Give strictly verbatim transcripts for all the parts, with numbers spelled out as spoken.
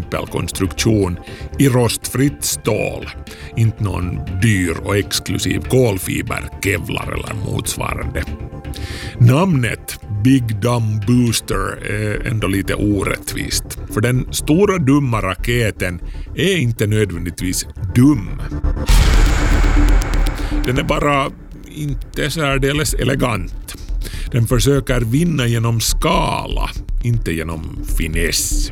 simpel konstruktion i rostfritt stål. Inte någon dyr och exklusiv kolfiber, kevlar eller motsvarande. Namnet Big Dumb Booster är ändå lite orättvist. För den stora dumma raketen är inte nödvändigtvis dum. Den är bara inte särdeles elegant. Den försöker vinna genom skala, inte genom finess.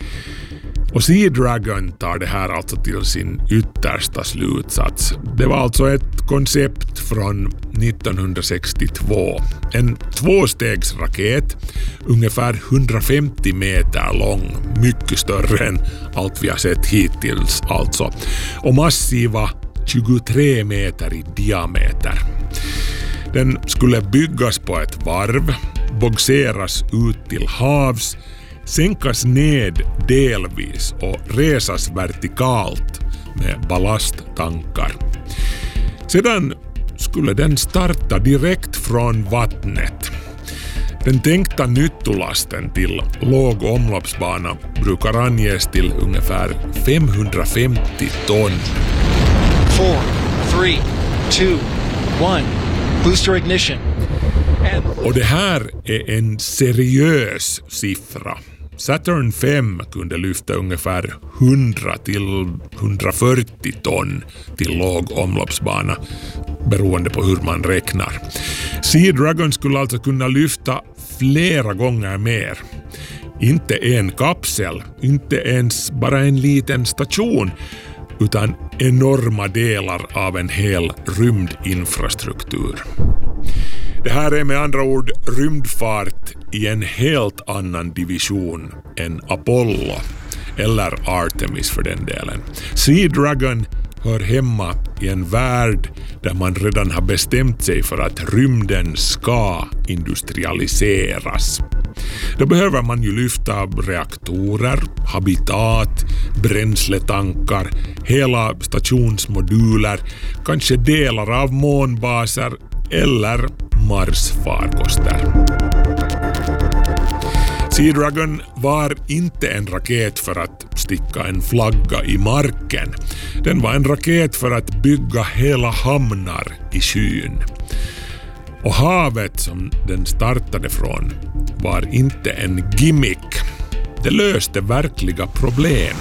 Och Sea Dragon tar det här alltså till sin yttersta slutsats. Det var alltså ett koncept från nittonhundrasextiotvå. En tvåstegsraket, ungefär hundrafemtio meter lång, mycket större än allt vi har sett hittills alltså. Och massiva tjugotre meter i diameter. Den skulle byggas på ett varv, boxeras ut till havs, sänkas ned delvis och resas vertikalt med ballasttankar. Sedan skulle den starta direkt från vattnet. Den tänkta nyttolasten till låg omloppsbana brukar anges till ungefär femhundrafemtio ton. four, three, two, one. Booster ignition. And... Och det här är en seriös siffra. Saturn fem kunde lyfta ungefär hundra till hundrafyrtio ton till låg omloppsbana, beroende på hur man räknar. Sea Dragon skulle alltså kunna lyfta flera gånger mer. Inte en kapsel, inte ens bara en liten station, utan enorma delar av en hel rymdinfrastruktur. Det här är med andra ord rymdfart i en helt annan division än Apollo eller Artemis för den delen. Sea Dragon hör hemma i en värld där man redan har bestämt sig för att rymden ska industrialiseras. Då behöver man ju lyfta reaktorer, habitat, bränsletankar, hela stationsmoduler, kanske delar av månbaser eller Mars-farkoster. Sea Dragon var inte en raket för att sticka en flagga i marken. Den var en raket för att bygga hela hamnar i skyn. Och havet som den startade från var inte en gimmick. Det löste verkliga problem.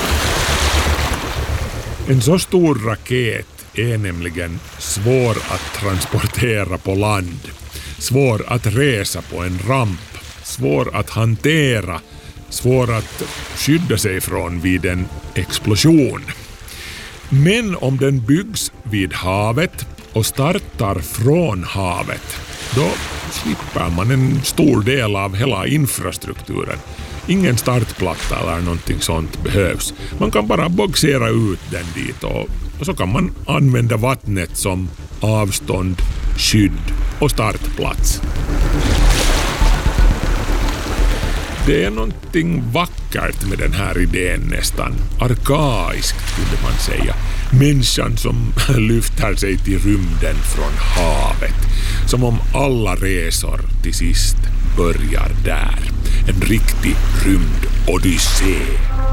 En så stor raket är nämligen svår att transportera på land, svår att resa på en ramp, svår att hantera, svår att skydda sig från vid en explosion. Men om den byggs vid havet och startar från havet, då slipper man en stor del av hela infrastrukturen. Ingen startplatta eller någonting sånt behövs. Man kan bara boxera ut den dit och, och så kan man använda vattnet som avstånd, skydd och startplats. Det är någonting vackert med den här idén, nästan arkaiskt kunde man säga. Människan som lyfter sig till rymden från havet. Som om alla resor till sist börjar där. En riktig rymdodyssé.